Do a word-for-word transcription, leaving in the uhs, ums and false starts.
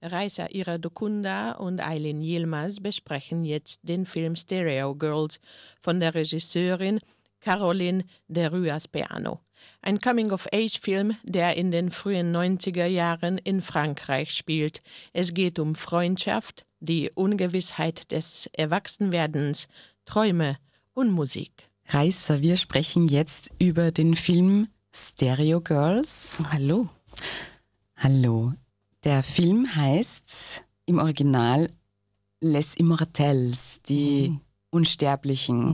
Raisa Iradokunda und Aylin Yilmaz besprechen jetzt den Film Stereo Girls von der Regisseurin Caroline de Ruas-Peano. Ein Coming-of-Age-Film, der in den frühen neunziger Jahren in Frankreich spielt. Es geht um Freundschaft, die Ungewissheit des Erwachsenwerdens, Träume und Musik. Raisa, wir sprechen jetzt über den Film Stereo Girls. Hallo. Hallo. Der Film heißt im Original Les Immortels, die mhm. Unsterblichen.